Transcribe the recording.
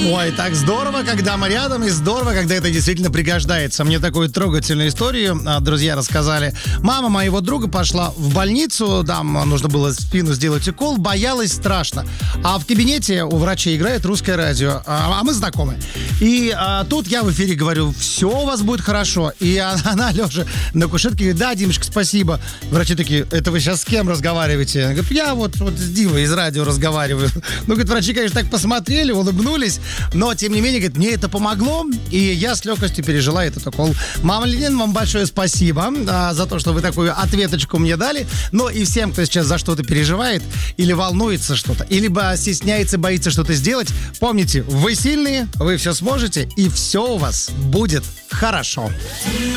Ой, так здорово, когда мы рядом, и здорово, когда это действительно пригождается. Мне такую трогательную историю друзья рассказали. Мама моего друга пошла в больницу, там нужно было в спину сделать укол, боялась страшно. А в кабинете у врача играет русское радио, а мы знакомы. И тут я в эфире говорю: все у вас будет хорошо. И она, лежа на кушетке, говорит: да, Димочка, спасибо. Врачи такие: это вы сейчас с кем разговариваете? Она говорит: я вот с Димой из радио разговариваю. Ну, говорит, врачи, конечно, так посмотрели, улыбнулись, но, тем не менее, говорит, мне это помогло, и я с легкостью пережила этот укол. Мама Ленин, вам большое спасибо за то, что вы такую ответочку мне дали. Но и всем, кто сейчас за что-то переживает или волнуется что-то, или либо стесняется, боится что-то сделать, помните, вы сильные, вы все сможете, и все у вас будет хорошо.